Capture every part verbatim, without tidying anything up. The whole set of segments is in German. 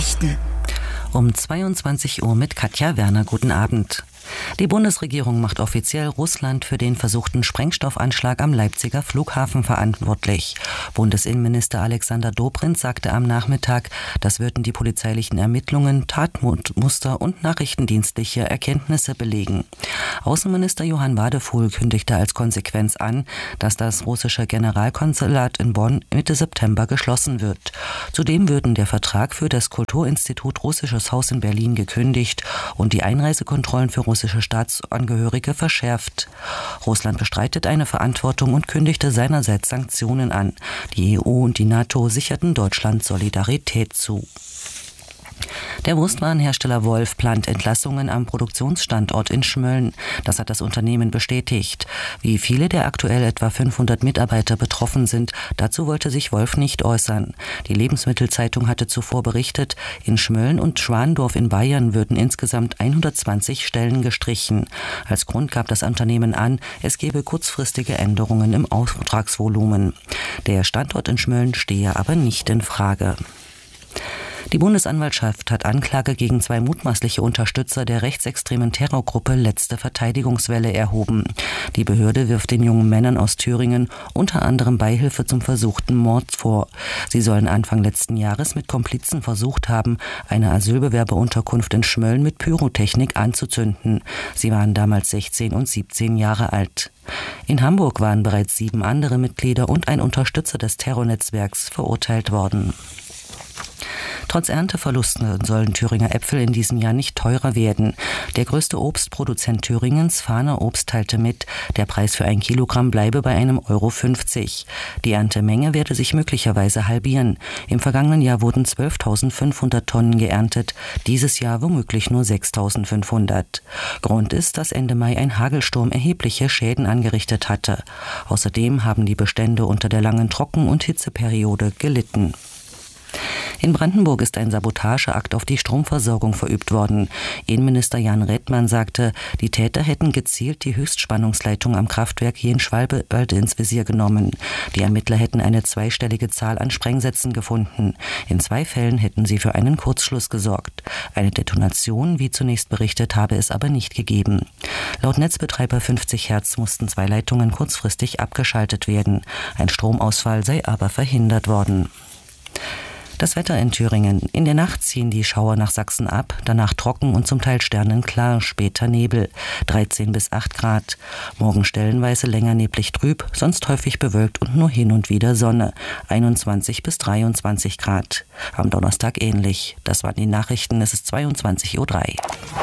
Nachrichten. Um zweiundzwanzig Uhr mit Katja Werner. Guten Abend. Die Bundesregierung macht offiziell Russland für den versuchten Sprengstoffanschlag am Leipziger Flughafen verantwortlich. Bundesinnenminister Alexander Dobrindt sagte am Nachmittag, das würden die polizeilichen Ermittlungen, Tatmuster und nachrichtendienstliche Erkenntnisse belegen. Außenminister Johann Wadefuhl kündigte als Konsequenz an, dass das russische Generalkonsulat in Bonn Mitte September geschlossen wird. Zudem würden der Vertrag für das Kulturinstitut Russisches Haus in Berlin gekündigt und die Einreisekontrollen für russische Staatsangehörige verschärft. Russland bestreitet eine Verantwortung und kündigte seinerseits Sanktionen an. Die E U und die NATO sicherten Deutschland Solidarität zu. Der Wurstwarenhersteller Wolf plant Entlassungen am Produktionsstandort in Schmölln. Das hat das Unternehmen bestätigt. Wie viele der aktuell etwa fünfhundert Mitarbeiter betroffen sind, dazu wollte sich Wolf nicht äußern. Die Lebensmittelzeitung hatte zuvor berichtet, in Schmölln und Schwandorf in Bayern würden insgesamt hundertzwanzig Stellen gestrichen. Als Grund gab das Unternehmen an, es gebe kurzfristige Änderungen im Auftragsvolumen. Der Standort in Schmölln stehe aber nicht in Frage. Die Bundesanwaltschaft hat Anklage gegen zwei mutmaßliche Unterstützer der rechtsextremen Terrorgruppe Letzte Verteidigungswelle erhoben. Die Behörde wirft den jungen Männern aus Thüringen unter anderem Beihilfe zum versuchten Mord vor. Sie sollen Anfang letzten Jahres mit Komplizen versucht haben, eine Asylbewerberunterkunft in Schmölln mit Pyrotechnik anzuzünden. Sie waren damals sechzehn und siebzehn Jahre alt. In Hamburg waren bereits sieben andere Mitglieder und ein Unterstützer des Terrornetzwerks verurteilt worden. Trotz Ernteverlusten sollen Thüringer Äpfel in diesem Jahr nicht teurer werden. Der größte Obstproduzent Thüringens, Fahner Obst, teilte mit, der Preis für ein Kilogramm bleibe bei einem Euro fünfzig. Die Erntemenge werde sich möglicherweise halbieren. Im vergangenen Jahr wurden zwölftausendfünfhundert Tonnen geerntet, dieses Jahr womöglich nur sechstausendfünfhundert. Grund ist, dass Ende Mai ein Hagelsturm erhebliche Schäden angerichtet hatte. Außerdem haben die Bestände unter der langen Trocken- und Hitzeperiode gelitten. In Brandenburg ist ein Sabotageakt auf die Stromversorgung verübt worden. Innenminister Jan Redmann sagte, die Täter hätten gezielt die Höchstspannungsleitung am Kraftwerk Jenschwalde ins Visier genommen. Die Ermittler hätten eine zweistellige Zahl an Sprengsätzen gefunden. In zwei Fällen hätten sie für einen Kurzschluss gesorgt. Eine Detonation, wie zunächst berichtet, habe es aber nicht gegeben. Laut Netzbetreiber fünfzig Hertz mussten zwei Leitungen kurzfristig abgeschaltet werden. Ein Stromausfall sei aber verhindert worden. Das Wetter in Thüringen. In der Nacht ziehen die Schauer nach Sachsen ab, danach trocken und zum Teil sternenklar, später Nebel, dreizehn bis acht Grad. Morgen stellenweise länger neblig trüb, sonst häufig bewölkt und nur hin und wieder Sonne, einundzwanzig bis dreiundzwanzig Grad. Am Donnerstag ähnlich. Das waren die Nachrichten, es ist zweiundzwanzig Uhr drei.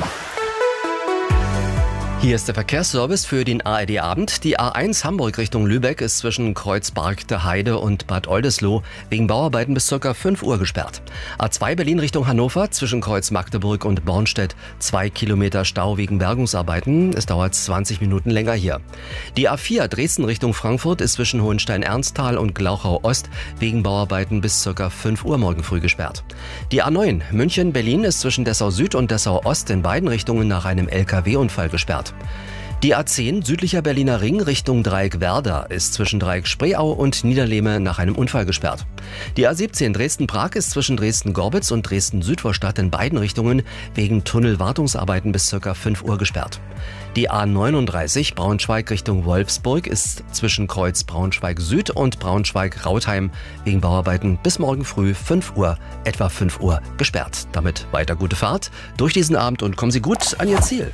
Hier ist der Verkehrsservice für den A R D-Abend. Die A eins Hamburg Richtung Lübeck ist zwischen Kreuzberg der Heide und Bad Oldesloe wegen Bauarbeiten bis ca. fünf Uhr gesperrt. A zwei Berlin Richtung Hannover zwischen Kreuz Magdeburg und Bornstedt zwei Kilometer Stau wegen Bergungsarbeiten. Es dauert zwanzig Minuten länger hier. Die A vier Dresden Richtung Frankfurt ist zwischen Hohenstein-Ernsthal und Glauchau Ost wegen Bauarbeiten bis ca. fünf Uhr morgen früh gesperrt. Die A neun München-Berlin ist zwischen Dessau Süd und Dessau Ost in beiden Richtungen nach einem L K W-Unfall gesperrt. Die A zehn südlicher Berliner Ring Richtung Dreieck Werder ist zwischen Dreieck Spreeau und Niederlehme nach einem Unfall gesperrt. Die A siebzehn Dresden-Prag ist zwischen Dresden-Gorbitz und Dresden-Südvorstadt in beiden Richtungen wegen Tunnelwartungsarbeiten bis ca. fünf Uhr gesperrt. Die A neununddreißig Braunschweig Richtung Wolfsburg ist zwischen Kreuz Braunschweig Süd und Braunschweig-Rautheim wegen Bauarbeiten bis morgen früh fünf Uhr, etwa fünf Uhr gesperrt. Damit weiter gute Fahrt durch diesen Abend und kommen Sie gut an Ihr Ziel.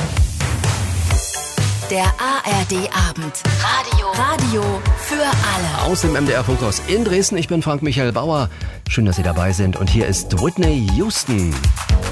Der A R D-Abend. Radio. Radio für alle. Aus dem M D R-Funkhaus in Dresden. Ich bin Frank-Michael Bauer. Schön, dass Sie dabei sind. Und hier ist Whitney Houston.